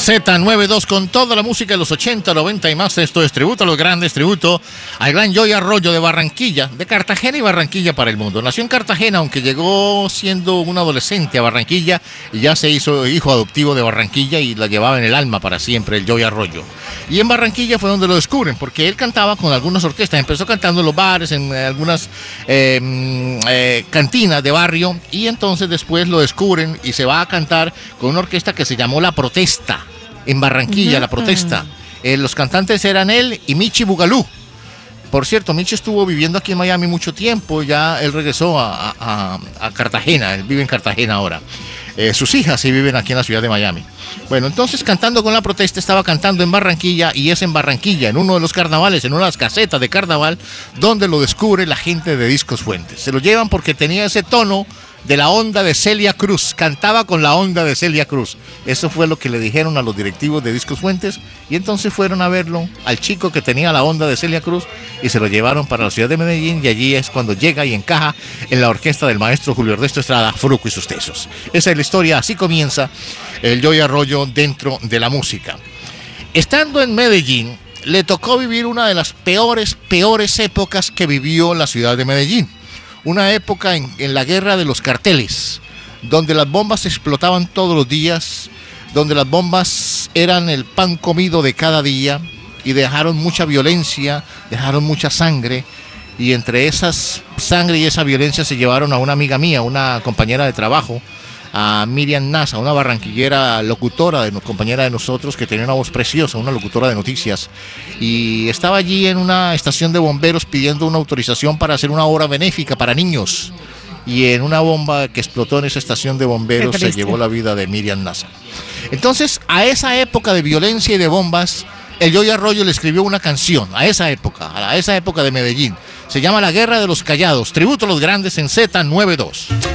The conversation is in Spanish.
Z92 con toda la música de los 80, 90 y más. Esto es tributo a los grandes, tributo al gran Joey Arroyo de Barranquilla, de Cartagena y Barranquilla para el mundo. Nació en Cartagena, aunque llegó siendo un adolescente a Barranquilla y ya se hizo hijo adoptivo de Barranquilla y la llevaba en el alma para siempre, el Joey Arroyo. Y en Barranquilla fue donde lo descubren, porque él cantaba con algunas orquestas. Empezó cantando en los bares, en algunas cantinas de barrio, y entonces después lo descubren y se va a cantar con una orquesta que se llamó La Protesta. En Barranquilla, La Protesta. Los cantantes eran él y Michi Bugalú. Por cierto, Michi estuvo viviendo aquí en Miami mucho tiempo. Ya él regresó a Cartagena. Él vive en Cartagena ahora. Sus hijas sí viven aquí en la ciudad de Miami. Bueno, entonces cantando con La Protesta, estaba cantando en Barranquilla, y es en Barranquilla, en uno de los carnavales, en una de las casetas de carnaval, donde lo descubre la gente de Discos Fuentes. Se lo llevan porque tenía ese tono de la onda de Celia Cruz, cantaba con la onda de Celia Cruz. Eso fue lo que le dijeron a los directivos de Discos Fuentes, y entonces fueron a verlo, al chico que tenía la onda de Celia Cruz, y se lo llevaron para la ciudad de Medellín, y allí es cuando llega y encaja en la orquesta del maestro Julio Ernesto Estrada, Fruco y sus Tesos. Esa es la historia, así comienza el Joey Arroyo dentro de la música. Estando en Medellín, le tocó vivir una de las peores épocas que vivió la ciudad de Medellín. Una época en la guerra de los carteles, donde las bombas explotaban todos los días, donde las bombas eran el pan comido de cada día, y dejaron mucha violencia, dejaron mucha sangre, y entre esas sangre y esa violencia se llevaron a una amiga mía, una compañera de trabajo, a Miriam Nasa, una barranquillera locutora, compañera de nosotros, que tenía una voz preciosa, una locutora de noticias, y estaba allí en una estación de bomberos pidiendo una autorización para hacer una obra benéfica para niños, y en una bomba que explotó en esa estación de bomberos se llevó la vida de Miriam Nasa. Entonces, a esa época de violencia y de bombas, el Joey Arroyo le escribió una canción, a esa época de Medellín. Se llama La Guerra de los Callados, tributo a los grandes en Z92.